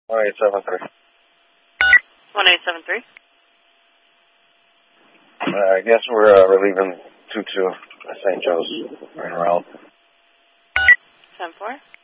1873. 1873. I guess we're relieving 22 St. Joe's right around. 10-4.